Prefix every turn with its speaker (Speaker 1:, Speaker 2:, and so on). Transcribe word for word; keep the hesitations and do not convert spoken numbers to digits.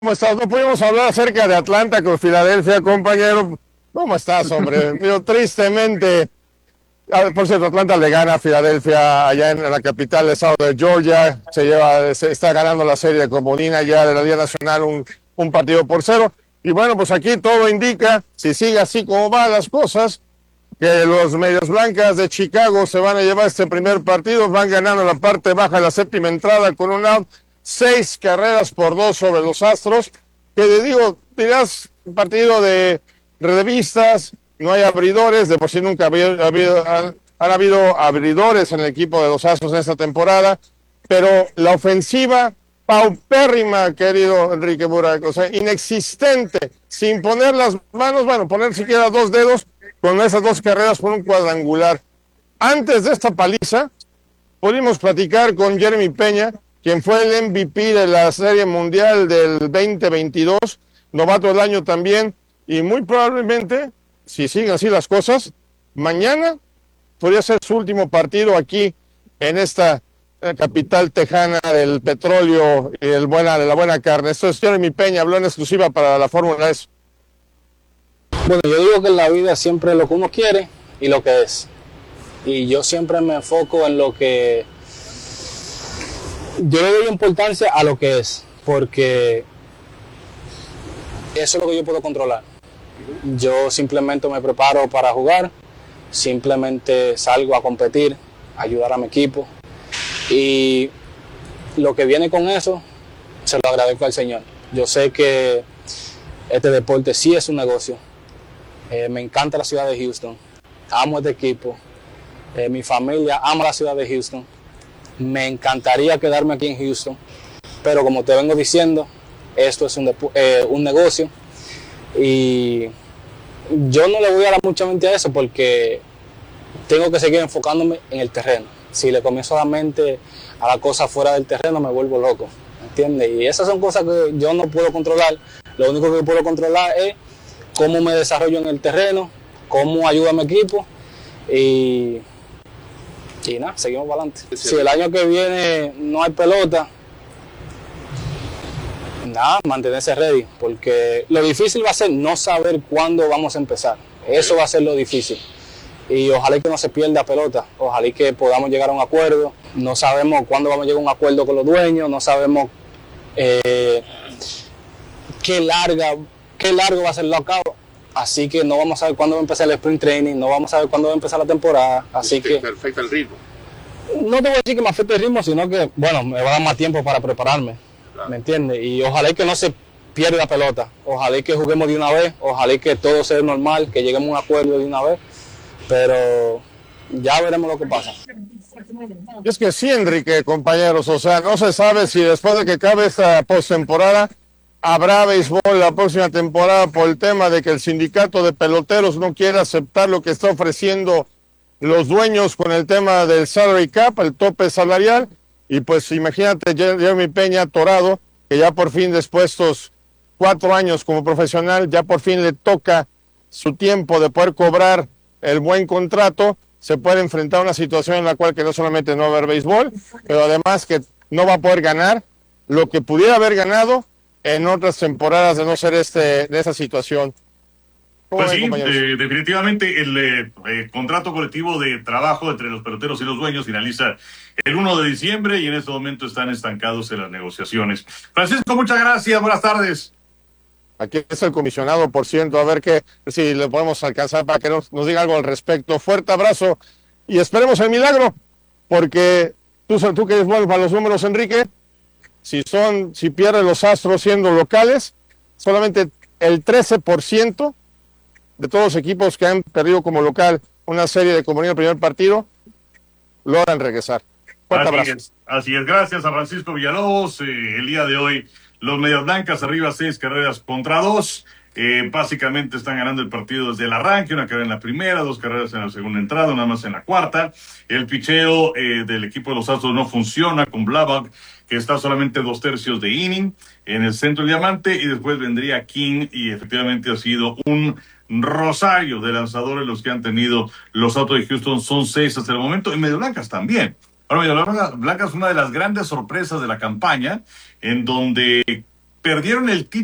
Speaker 1: ¿Cómo estás? No pudimos hablar acerca de Atlanta con Filadelfia, compañero. ¿Cómo estás, hombre? Yo, tristemente, ah, por cierto, Atlanta le gana a Filadelfia allá en la capital del estado de Georgia. Se lleva, se está ganando la serie de Comodina ya de la Liga Nacional un, un partido por cero. Y bueno, pues aquí todo indica, si sigue así como van las cosas, que los Medias Blancas de Chicago se van a llevar este primer partido. Van ganando la parte baja de la séptima entrada con un out. Seis carreras por dos sobre los Astros, que te digo, dirás, un partido de revistas, no hay abridores, de por sí nunca había, habido, han, han habido abridores en el equipo de los Astros en esta temporada, pero la ofensiva paupérrima, querido Enrique Burak, o sea, inexistente, sin poner las manos, bueno, poner siquiera dos dedos con esas dos carreras por un cuadrangular. Antes de esta paliza, pudimos platicar con Jeremy Peña, quien fue el M V P de la Serie Mundial del veinte veintidós, novato del año también, y muy probablemente, si siguen así las cosas, mañana podría ser su último partido aquí en esta eh, capital tejana del petróleo y del buena, de la buena carne. Esto es Jeremy Peña, habló en exclusiva para la Fórmula E S.
Speaker 2: Bueno, yo digo que en la vida siempre es lo que uno quiere y lo que es. Y yo siempre me enfoco en lo que... Yo le doy importancia a lo que es, porque eso es lo que yo puedo controlar. Yo simplemente me preparo para jugar, simplemente salgo a competir, ayudar a mi equipo. Y lo que viene con eso, se lo agradezco al Señor. Yo sé que este deporte sí es un negocio. Eh, me encanta la ciudad de Houston, amo este equipo, eh, mi familia ama la ciudad de Houston. Me encantaría quedarme aquí en Houston, pero como te vengo diciendo, esto es un, eh, un negocio y yo no le voy a dar mucha mente a eso porque tengo que seguir enfocándome en el terreno. Si le comienzo a dar mente a la cosa fuera del terreno, me vuelvo loco, ¿entiendes? Y esas son cosas que yo no puedo controlar. Lo único que puedo controlar es cómo me desarrollo en el terreno, cómo ayudo a mi equipo y... Y nada, seguimos para adelante. Si el año que viene no hay pelota, nada, mantenerse ready, porque lo difícil va a ser no saber cuándo vamos a empezar. Eso va a ser lo difícil. Y ojalá que no se pierda pelota, ojalá que podamos llegar a un acuerdo. No sabemos cuándo vamos a llegar a un acuerdo con los dueños, no sabemos eh, qué, larga, qué largo va a ser el lockout. Así que no vamos a saber cuándo va a empezar el sprint training, no vamos a saber cuándo va a empezar la temporada. Así que
Speaker 3: te afecta el ritmo.
Speaker 2: No te voy a decir que me afecte el ritmo, sino que, bueno, me va a dar más tiempo para prepararme, claro. ¿Me entiendes? Y ojalá que no se pierda la pelota, ojalá que juguemos de una vez, ojalá que todo sea normal, que lleguemos a un acuerdo de una vez, pero ya veremos lo que pasa.
Speaker 1: Y es que sí, Enrique, compañeros, o sea, no se sabe si después de que acabe esta postemporada habrá béisbol la próxima temporada por el tema de que el sindicato de peloteros no quiere aceptar lo que está ofreciendo los dueños con el tema del salary cap, el tope salarial. Y pues imagínate, Jeremy Peña atorado, que ya por fin después de estos cuatro años como profesional, ya por fin le toca su tiempo de poder cobrar el buen contrato, se puede enfrentar a una situación en la cual que no solamente no va a haber béisbol, pero además que no va a poder ganar lo que pudiera haber ganado en otras temporadas de no ser este de esa situación.
Speaker 4: Pues sí, eh, definitivamente el eh, eh, contrato colectivo de trabajo entre los peloteros y los dueños finaliza el primero de diciembre y en este momento están estancados en las negociaciones. Francisco, muchas gracias, buenas tardes.
Speaker 1: Aquí está el comisionado, por ciento, a ver qué, si le podemos alcanzar para que nos, nos diga algo al respecto. Fuerte abrazo y esperemos el milagro, porque tú, tú que eres bueno para los números, Enrique, si son, si pierden los Astros siendo locales, solamente el trece por ciento de todos los equipos que han perdido como local una serie de Comunidad en el primer partido logran regresar. Fuerte
Speaker 4: así
Speaker 1: abrazo.
Speaker 4: Es, así es, gracias a Francisco Villalobos. Eh, el día de hoy los Medias Blancas arriba seis carreras contra dos. Eh, básicamente están ganando el partido desde el arranque, una carrera en la primera, dos carreras en la segunda entrada, una más en la cuarta. El picheo eh, del equipo de los Astros no funciona con Blavac, que está solamente dos tercios de inning en el centro del diamante, y después vendría King, y efectivamente ha sido un rosario de lanzadores los que han tenido los Astros de Houston, son seis hasta el momento, y Medias Blancas también. Ahora, Medias Blancas es una de las grandes sorpresas de la campaña, en donde perdieron el título